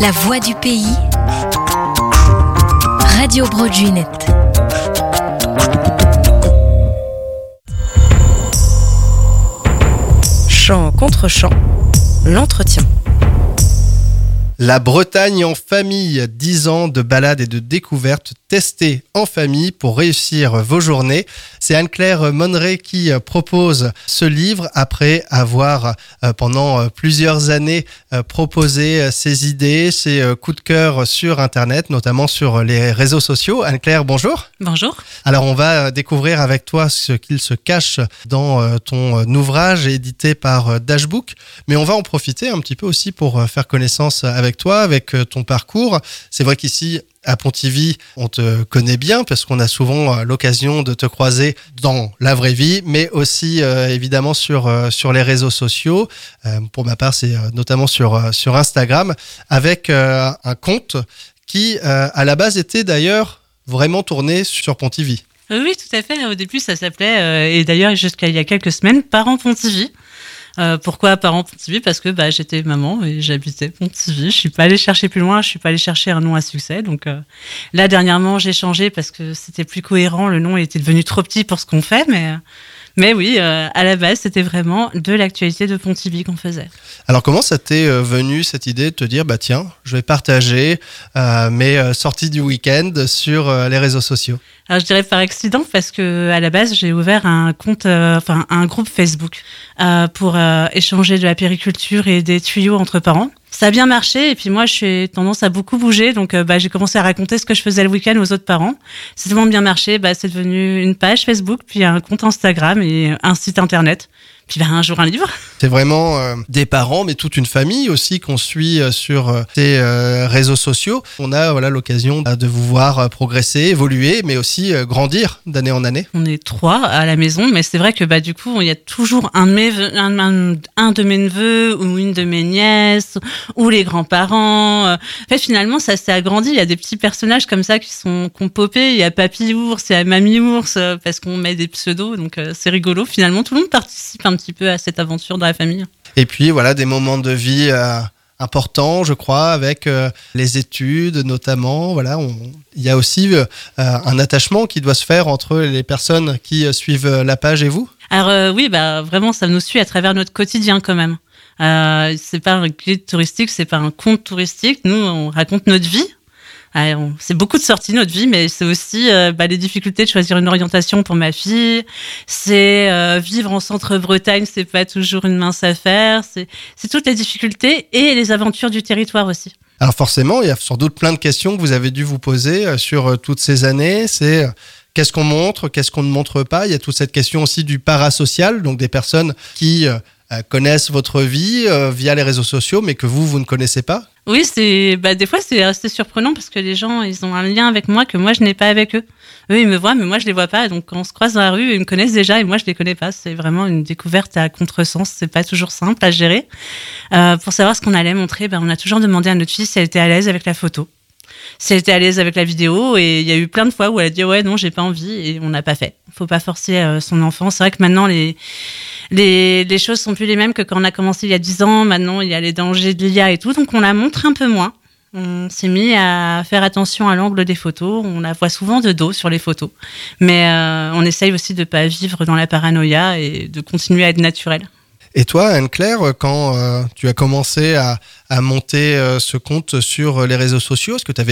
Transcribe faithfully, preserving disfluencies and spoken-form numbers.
La voix du pays, Radio Broadway. Chant contre chant, l'entretien. La Bretagne en famille, dix ans de balades et de découvertes testées en famille pour réussir vos journées. C'est Anne-Claire Monneret qui propose ce livre après avoir pendant plusieurs années proposé ses idées, ses coups de cœur sur Internet, notamment sur les réseaux sociaux. Anne-Claire, bonjour. Bonjour. Alors on va découvrir avec toi ce qu'il se cache dans ton ouvrage édité par Dashbook, mais on va en profiter un petit peu aussi pour faire connaissance avec toi, avec ton parcours. C'est vrai qu'ici, à Pontivy, on te connaît bien parce qu'on a souvent l'occasion de te croiser dans la vraie vie, mais aussi euh, évidemment sur, euh, sur les réseaux sociaux. Euh, pour ma part, c'est euh, notamment sur, euh, sur Instagram, avec euh, un compte qui, euh, à la base, était d'ailleurs vraiment tourné sur Pontivy. Oui, tout à fait. Au début, ça s'appelait, euh, et d'ailleurs jusqu'à il y a quelques semaines, Parents Pontivy. Euh, pourquoi Parents Pontivy ? Parce que bah, j'étais maman et j'habitais Pontivy. Je suis pas allée chercher plus loin, je suis pas allée chercher un nom à succès. Donc euh, là, dernièrement, j'ai changé parce que c'était plus cohérent. Le nom était devenu trop petit pour ce qu'on fait, mais... Mais oui, euh, à la base, c'était vraiment de l'actualité de Pontivy qu'on faisait. Alors, comment ça t'est euh, venu, cette idée de te dire, bah tiens, je vais partager euh, mes euh, sorties du week-end sur euh, les réseaux sociaux ? Alors, je dirais par accident, parce que à la base, j'ai ouvert un compte, euh, enfin un groupe Facebook euh, pour euh, échanger de la périculture et des tuyaux entre parents. Ça a bien marché, et puis moi, je suis tendance à beaucoup bouger, donc euh, bah, j'ai commencé à raconter ce que je faisais le week-end aux autres parents. C'est tellement bien marché, bah, c'est devenu une page Facebook, puis un compte Instagram et un site internet. Puis bah, un jour un livre. C'est vraiment euh, des parents, mais toute une famille aussi qu'on suit euh, sur euh, ces euh, réseaux sociaux. On a voilà, l'occasion de vous voir euh, progresser, évoluer, mais aussi euh, grandir d'année en année. On est trois à la maison, mais c'est vrai que bah, du coup, il y a toujours un de mes, un, un, un de mes neveux ou une de mes nièces ou les grands-parents. En fait, finalement, ça s'est agrandi. Il y a des petits personnages comme ça qui sont qui ont popé. Il y a Papy Ours, il y a Mamie Ours, parce qu'on met des pseudos, donc euh, c'est rigolo. Finalement, tout le monde participe un petit peu à cette aventure dans la famille. Et puis voilà, des moments de vie euh, importants, je crois, avec euh, les études notamment. Voilà, on... il y a aussi euh, un attachement qui doit se faire entre les personnes qui euh, suivent la page et vous. Alors euh, oui, bah vraiment, ça nous suit à travers notre quotidien quand même. Euh, c'est pas un guide touristique, c'est pas un compte touristique. Nous, on raconte notre vie. Alors, c'est beaucoup de sorties notre vie, mais c'est aussi euh, bah, les difficultés de choisir une orientation pour ma fille. C'est euh, vivre en centre-Bretagne, c'est pas toujours une mince affaire. C'est, c'est toutes les difficultés et les aventures du territoire aussi. Alors forcément, il y a sans doute plein de questions que vous avez dû vous poser euh, sur euh, toutes ces années. C'est euh, qu'est-ce qu'on montre, qu'est-ce qu'on ne montre pas. Il y a toute cette question aussi du parasocial, donc des personnes qui euh, connaissent votre vie euh, via les réseaux sociaux, mais que vous, vous ne connaissez pas. Oui, c'est bah des fois c'est assez surprenant parce que les gens ils ont un lien avec moi que moi je n'ai pas avec eux. Eux ils me voient mais moi je les vois pas. Donc quand on se croise dans la rue ils me connaissent déjà et moi je les connais pas. C'est vraiment une découverte à contresens. C'est pas toujours simple à gérer. Euh, pour savoir ce qu'on allait montrer, ben on a toujours demandé à notre fille si elle était à l'aise avec la photo, si elle était à l'aise avec la vidéo, et il y a eu plein de fois où elle a dit ouais non j'ai pas envie et on n'a pas fait. Faut pas forcer euh, son enfant. C'est vrai que maintenant les Les, les choses sont plus les mêmes que quand on a commencé il y a dix ans. Maintenant, il y a les dangers de l'I A et tout. Donc, on la montre un peu moins. On s'est mis à faire attention à l'angle des photos. On la voit souvent de dos sur les photos. Mais euh, on essaye aussi de ne pas vivre dans la paranoïa et de continuer à être naturel. Et toi, Anne-Claire, quand euh, tu as commencé à, à monter euh, ce compte sur les réseaux sociaux, est-ce que tu avais